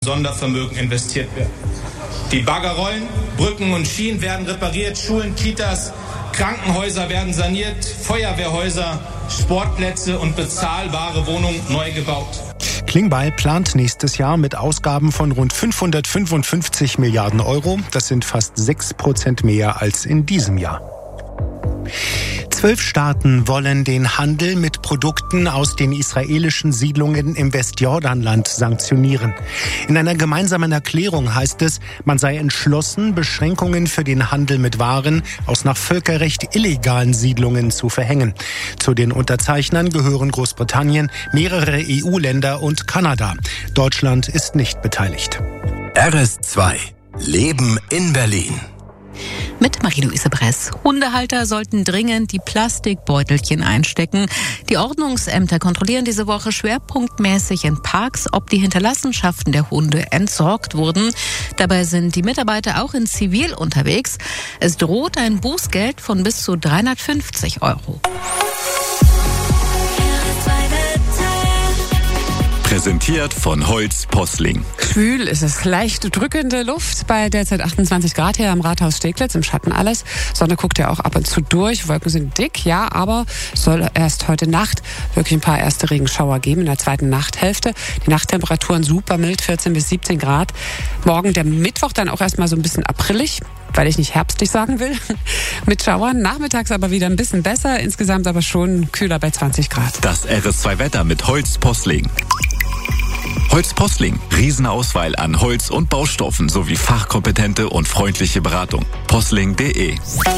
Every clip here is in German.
Sondervermögen investiert wird. Die Bagger rollen, Brücken und Schienen werden repariert, Schulen, Kitas, Krankenhäuser werden saniert, Feuerwehrhäuser, Sportplätze und bezahlbare Wohnungen neu gebaut. Klingbeil plant nächstes Jahr mit Ausgaben von rund 555 Milliarden Euro. Das sind fast 6% mehr als in diesem Jahr. 12 Staaten wollen den Handel mit Produkten aus den israelischen Siedlungen im Westjordanland sanktionieren. In einer gemeinsamen Erklärung heißt es, man sei entschlossen, Beschränkungen für den Handel mit Waren aus nach Völkerrecht illegalen Siedlungen zu verhängen. Zu den Unterzeichnern gehören Großbritannien, mehrere EU-Länder und Kanada. Deutschland ist nicht beteiligt. RS2 Leben in Berlin. Mit Marie-Louise Bress. Hundehalter sollten dringend die Plastikbeutelchen einstecken. Die Ordnungsämter kontrollieren diese Woche schwerpunktmäßig in Parks, ob die Hinterlassenschaften der Hunde entsorgt wurden. Dabei sind die Mitarbeiter auch in Zivil unterwegs. Es droht ein Bußgeld von bis zu 350 Euro. Präsentiert von Holz Posling. Schwül ist es, leicht drückende Luft bei derzeit 28 Grad hier am Rathaus Steglitz, im Schatten alles. Sonne guckt ja auch ab und zu durch, Wolken sind dick, ja, aber soll erst heute Nacht wirklich ein paar erste Regenschauer geben in der zweiten Nachthälfte. Die Nachttemperaturen super mild, 14 bis 17 Grad. Morgen der Mittwoch dann auch erstmal so ein bisschen aprillig, weil ich nicht herbstlich sagen will, mit Schauern. Nachmittags aber wieder ein bisschen besser, insgesamt aber schon kühler bei 20 Grad. Das RS2-Wetter mit Holz Posling. Holz Posling. Riesenauswahl an Holz- und Baustoffen sowie fachkompetente und freundliche Beratung. Posling.de.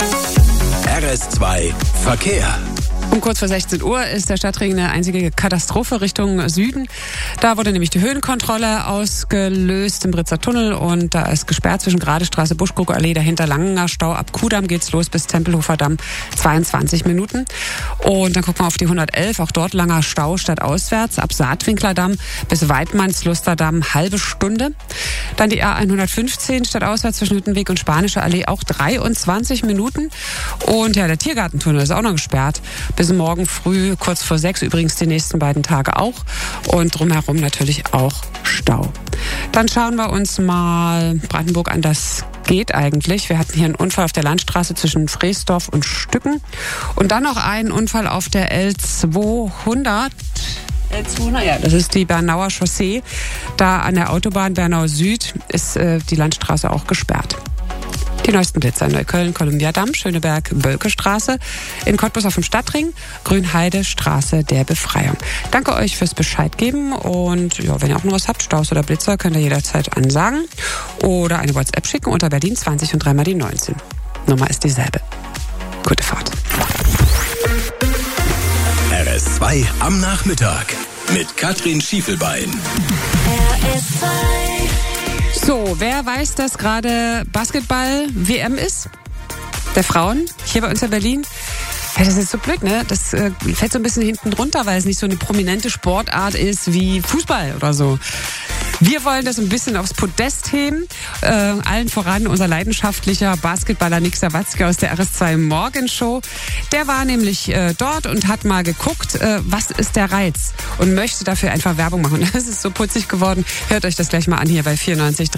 RS2 Verkehr. Um kurz vor 16 Uhr ist der Stadtregen eine einzige Katastrophe Richtung Süden. Da wurde nämlich die Höhenkontrolle ausgelöst im Britzer Tunnel und da ist gesperrt zwischen Gradestraße, Buschkruger-Allee, dahinter Langener Stau. Ab Kudamm geht's los bis Tempelhofer Damm, 22 Minuten. Und dann gucken wir auf die 111, auch dort langer Stau stadtauswärts. Ab Saatwinkler Damm bis Weidmannsluster Damm, halbe Stunde. Dann die A115 stadtauswärts zwischen Hüttenweg und Spanische Allee, auch 23 Minuten. Und ja, der Tiergartentunnel ist auch noch gesperrt. Bis morgen früh, kurz vor 6, übrigens die nächsten beiden Tage auch. Und drumherum natürlich auch Stau. Dann schauen wir uns mal Brandenburg an, das geht eigentlich. Wir hatten hier einen Unfall auf der Landstraße zwischen Freesdorf und Stücken. Und dann noch einen Unfall auf der L200. Ja, das ist die Bernauer Chaussee. Da an der Autobahn Bernau Süd ist die Landstraße auch gesperrt. Die neuesten Blitzer in Neukölln, Kolumbiadamm, Schöneberg, Bölkestraße, in Cottbus auf dem Stadtring, Grünheide, Straße der Befreiung. Danke euch fürs Bescheid geben und ja, wenn ihr auch noch was habt, Staus oder Blitzer, könnt ihr jederzeit ansagen oder eine WhatsApp schicken unter Berlin 20 und 3 mal die 19. Nummer ist dieselbe. Gute Fahrt. RS2 am Nachmittag mit Katrin Schiefelbein. RS2. So, wer weiß, dass gerade Basketball-WM ist? Der Frauen, hier bei uns in Berlin. Ja, das ist so blöd, ne? Das fällt so ein bisschen hinten drunter, weil es nicht so eine prominente Sportart ist wie Fußball oder so. Wir wollen das ein bisschen aufs Podest heben. Allen voran unser leidenschaftlicher Basketballer Nick Sawatzki aus der RS2 Morgenshow. Der war nämlich dort und hat mal geguckt, was ist der Reiz und möchte dafür einfach Werbung machen. Das ist so putzig geworden. Hört euch das gleich mal an hier bei 94.3.